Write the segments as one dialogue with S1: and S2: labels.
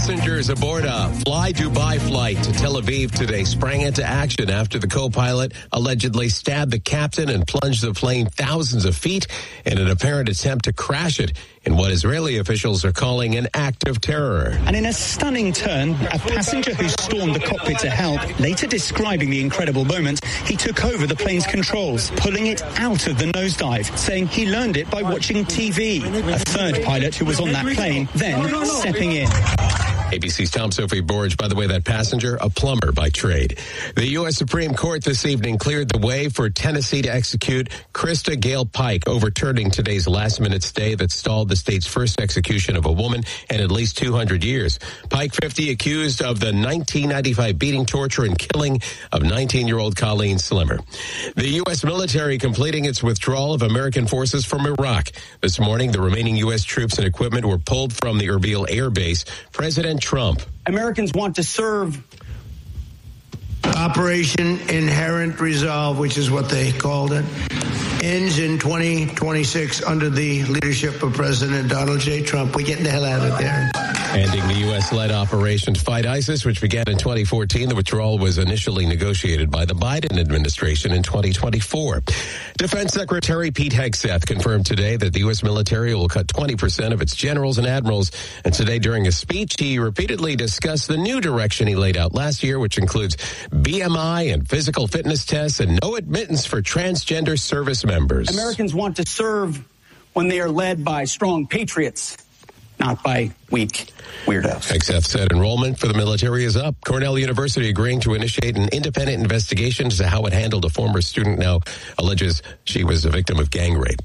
S1: Passengers aboard a Fly Dubai flight to Tel Aviv today sprang into action after the co-pilot allegedly stabbed the captain and plunged the plane thousands of feet in an apparent attempt to crash it in what Israeli officials are calling an act of terror.
S2: And in a stunning turn, a passenger who stormed the cockpit to help, later describing the incredible moment, he took over the plane's controls, pulling it out of the nosedive, saying he learned it by watching TV. A third pilot who was on that plane then stepping in.
S1: ABC's Tom Sophie Borge, by the way, that passenger, a plumber by trade. The U.S. Supreme Court this evening cleared the way for Tennessee to execute Krista Gale Pike, overturning today's last-minute stay that stalled the state's first execution of a woman in at least 200 years. Pike, 50, accused of the 1995 beating, torture, and killing of 19-year-old Colleen Slimmer. The U.S. military completing its withdrawal of American forces from Iraq. This morning, the remaining U.S. troops and equipment were pulled from the Erbil Air Base. President Trump.
S3: Americans want to serve.
S4: Operation Inherent Resolve, which is what they called it, ends in 2026 under the leadership of President Donald J. Trump. We're getting the hell out of there.
S1: Ending the U.S.-led operation to fight ISIS, which began in 2014. The withdrawal was initially negotiated by the Biden administration in 2024. Defense Secretary Pete Hegseth confirmed today that the U.S. military will cut 20% of its generals and admirals. And today, during a speech, he repeatedly discussed the new direction he laid out last year, which includes BMI and physical fitness tests and no admittance for transgender service members.
S3: Americans want to serve when they are led by strong patriots, not by weak weirdos.
S1: Hegseth said enrollment for the military is up. Cornell University agreeing to initiate an independent investigation into how it handled a former student now alleges she was a victim of gang rape.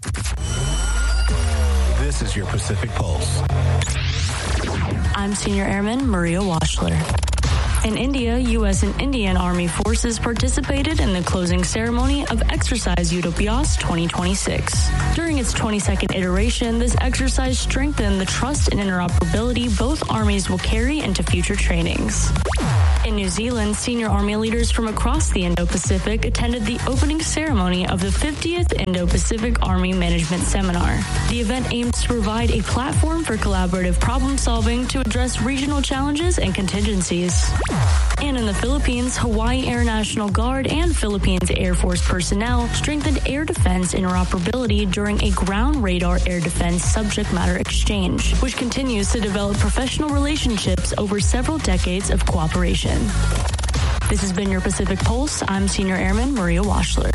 S5: This is your Pacific Pulse.
S6: I'm Senior Airman Maria Washler. In India, U.S. and Indian Army forces participated in the closing ceremony of Exercise Utopias 2026. During its 22nd iteration, this exercise strengthened the trust and interoperability both armies will carry into future trainings. In New Zealand, senior Army leaders from across the Indo-Pacific attended the opening ceremony of the 50th Indo-Pacific Army Management Seminar. The event aims to provide a platform for collaborative problem solving to address regional challenges and contingencies. And in the Philippines, Hawaii Air National Guard and Philippines Air Force personnel strengthened air defense interoperability during a ground radar air defense subject matter exchange, which continues to develop professional relationships over several decades of cooperation. This has been your Pacific Pulse. I'm Senior Airman Maria Washler.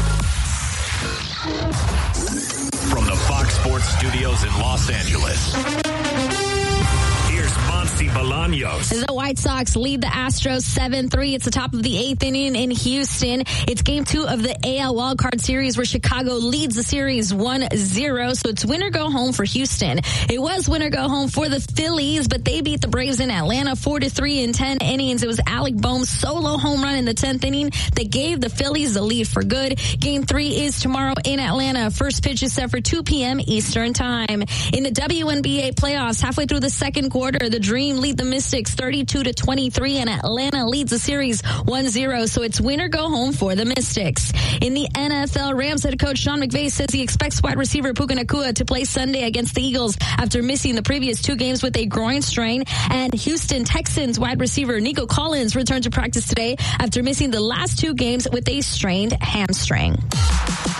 S5: From the Fox Sports Studios in Los Angeles, here's Monty Bolaños.
S7: The White Sox lead the Astros 7-3. It's the top of the 8th inning in Houston. It's game 2 of the AL wildcard series where Chicago leads the series 1-0. So it's win or go home for Houston. It was win or go home for the Phillies, but they beat the Braves in Atlanta 4-3 in 10 innings. It was Alec Boehm's solo home run in the 10th inning that gave the Phillies the lead for good. Game 3 is tomorrow in Atlanta. First pitch is set for 2 p.m. Eastern time. In the WNBA playoffs, halfway through the second quarter, the Dream lead the Mystics 32-23, and Atlanta leads the series 1-0. So it's win or go home for the Mystics. In the NFL, Rams head coach Sean McVay says he expects wide receiver Puka Nacua to play Sunday against the Eagles after missing the previous 2 games with a groin strain. And Houston Texans wide receiver Nico Collins returned to practice today after missing the last 2 games with a strained hamstring.